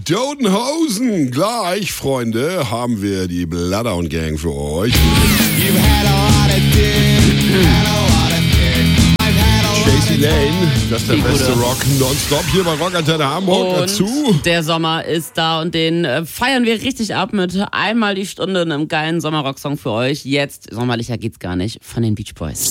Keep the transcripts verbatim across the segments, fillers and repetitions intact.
Dodenhosen. Gleich, Freunde, haben wir die Bloodhound Gang für euch. Stacey Lane, das ist der beste Rock nonstop hier bei Rockantenne Hamburg. Und Dazu der Sommer ist da und den äh, feiern wir richtig ab mit einmal die Stunde einem geilen Sommerrock-Song für euch. Jetzt, sommerlicher geht's gar nicht, von den Beach Boys.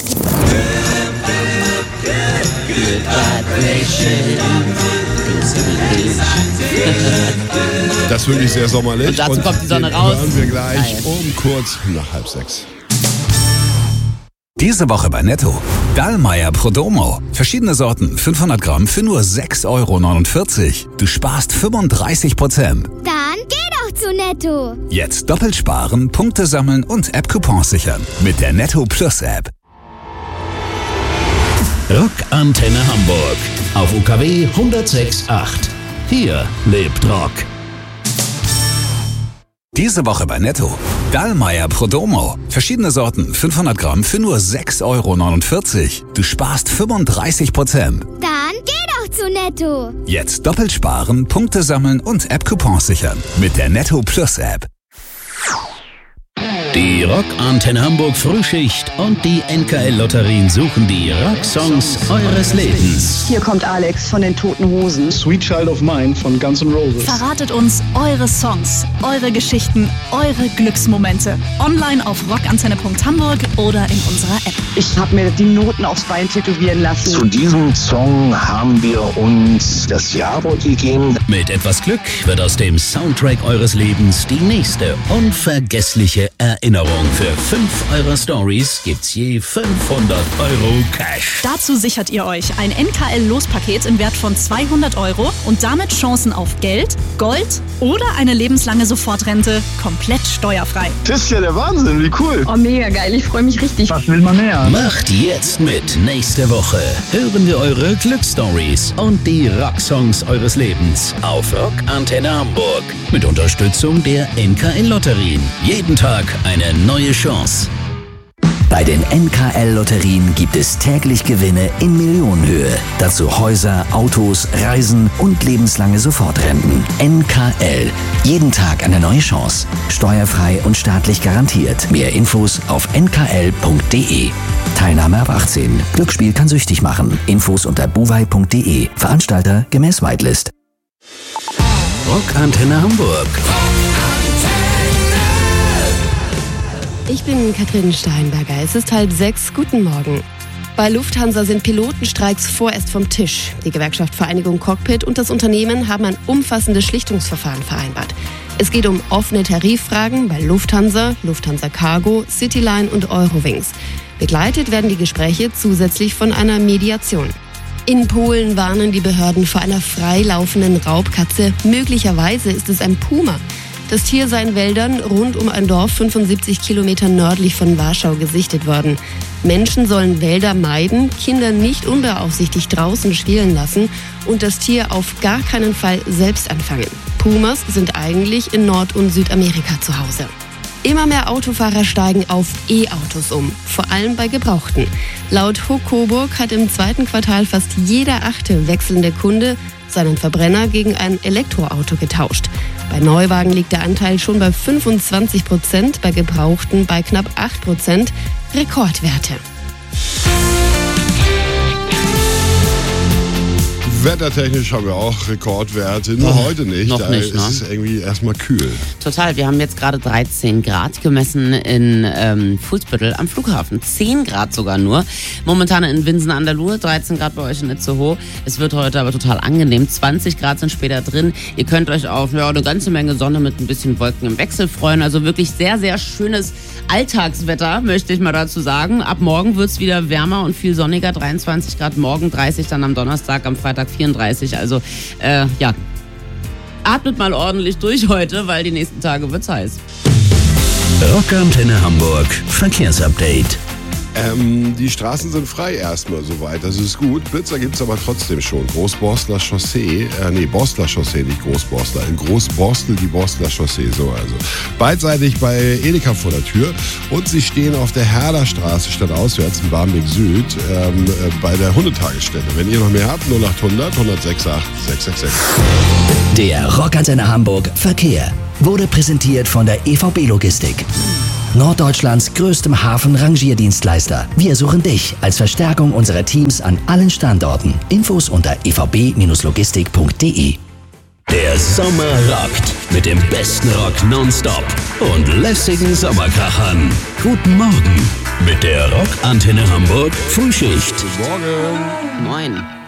Das ist wirklich sehr sommerlich. Und dazu und kommt die Sonne den raus. hören wir gleich Geil. um kurz nach halb sechs. Diese Woche bei Netto. Dallmayr Prodomo. Verschiedene Sorten, fünfhundert Gramm für nur sechs Euro neunundvierzig. Du sparst fünfunddreißig Prozent. Dann geh doch zu Netto. Jetzt doppelt sparen, Punkte sammeln und App-Coupons sichern. Mit der Netto Plus App. Rockantenne Hamburg. Auf U K W hundertsechs Komma acht. Hier lebt Rock. Diese Woche bei Netto. Dallmayr Prodomo. Verschiedene Sorten, fünfhundert Gramm für nur sechs Euro neunundvierzig. Du sparst fünfunddreißig Prozent. Dann geh doch zu Netto. Jetzt doppelt sparen, Punkte sammeln und App-Coupons sichern. Mit der Netto Plus App. Die Rockantenne Hamburg Frühschicht und die N K L-Lotterien suchen die Rocksongs eures Lebens. Hier kommt Alex von den Toten Hosen. Sweet Child of Mine von Guns N' Roses. Verratet uns eure Songs, eure Geschichten, eure Glücksmomente. Online auf rockantenne Punkt hamburg oder in unserer App. Ich habe mir die Noten aufs Bein tätowieren lassen. Zu diesem Song haben wir uns das Jawort gegeben. Mit etwas Glück wird aus dem Soundtrack eures Lebens die nächste unvergessliche Erinnerung. Für fünf eurer Stories gibt's je fünfhundert Euro Cash. Dazu sichert ihr euch ein N K L-Lospaket im Wert von zweihundert Euro und damit Chancen auf Geld, Gold oder eine lebenslange Sofortrente komplett steuerfrei. Das ist ja der Wahnsinn, wie cool. Oh, mega geil, ich freue mich richtig. Was will man mehr? Macht jetzt mit. Nächste Woche hören wir eure Glücksstories und die Rocksongs eures Lebens auf Rockantenne Hamburg. Mit Unterstützung der N K L-Lotterien. Jeden Tag eine neue Chance. Bei den N K L-Lotterien gibt es täglich Gewinne in Millionenhöhe. Dazu Häuser, Autos, Reisen und lebenslange Sofortrenten. N K L. Jeden Tag eine neue Chance. Steuerfrei und staatlich garantiert. Mehr Infos auf n k l punkt d e. Teilnahme ab achtzehn. Glücksspiel kann süchtig machen. Infos unter buwei punkt d e. Veranstalter gemäß Whitelist. Rockantenne Hamburg. Ich bin Katrin Steinberger. Es ist halb sechs. Guten Morgen. Bei Lufthansa sind Pilotenstreiks vorerst vom Tisch. Die Gewerkschaft Vereinigung Cockpit und das Unternehmen haben ein umfassendes Schlichtungsverfahren vereinbart. Es geht um offene Tariffragen bei Lufthansa, Lufthansa Cargo, Cityline und Eurowings. Begleitet werden die Gespräche zusätzlich von einer Mediation. In Polen warnen die Behörden vor einer freilaufenden Raubkatze. Möglicherweise ist es ein Puma. Das Tier sei in Wäldern rund um ein Dorf fünfundsiebzig Kilometer nördlich von Warschau gesichtet worden. Menschen sollen Wälder meiden, Kinder nicht unbeaufsichtigt draußen spielen lassen und das Tier auf gar keinen Fall selbst anfangen. Pumas sind eigentlich in Nord- und Südamerika zu Hause. Immer mehr Autofahrer steigen auf E-Autos um, vor allem bei Gebrauchten. Laut Huck Coburg hat im zweiten Quartal fast jeder achte wechselnde Kunde seinen Verbrenner gegen ein Elektroauto getauscht. Bei Neuwagen liegt der Anteil schon bei fünfundzwanzig Prozent, bei Gebrauchten bei knapp acht Prozent. Rekordwerte. Wettertechnisch haben wir auch Rekordwerte, nur Oh, heute nicht. noch Da nicht, ne? ist es irgendwie erstmal kühl. Total, wir haben jetzt gerade dreizehn Grad gemessen in ähm, Fuhlsbüttel am Flughafen. zehn Grad sogar nur. Momentan in Winsen an der Luhe, dreizehn Grad bei euch in Itzehoe. Es wird heute aber total angenehm. zwanzig Grad sind später drin. Ihr könnt euch auf ja, eine ganze Menge Sonne mit ein bisschen Wolken im Wechsel freuen. Also wirklich sehr, sehr schönes Alltagswetter, möchte ich mal dazu sagen. Ab morgen wird es wieder wärmer und viel sonniger. dreiundzwanzig Grad morgen, dreißig dann am Donnerstag, am Freitag vierunddreißig. Also äh, ja, atmet mal ordentlich durch heute, weil die nächsten Tage wird's heiß. Rockantenne Hamburg Verkehrsupdate. Ähm, die Straßen sind frei erstmal soweit, das ist gut. Blitzer gibt es aber trotzdem schon. Großborstler Chaussee, äh, nee, Borstler Chaussee, nicht Großborstler. In Großborstel die Borstler Chaussee, so also. Beidseitig bei Edeka vor der Tür und sie stehen auf der Herderstraße statt auswärts in Barmbek Süd ähm, äh, bei der Hundetagesstätte. Wenn ihr noch mehr habt, null acht hundert, hundertsechs acht, sechs sechs sechs. Der Rockantenne Hamburg Verkehr wurde präsentiert von der E V B Logistik. Norddeutschlands größtem Hafen-Rangierdienstleister. Wir suchen dich als Verstärkung unserer Teams an allen Standorten. Infos unter e v b logistik punkt d e. Der Sommer rockt mit dem besten Rock nonstop und lässigen Sommerkrachern. Guten Morgen mit der Rockantenne Hamburg Frühschicht. Guten Morgen. Moin.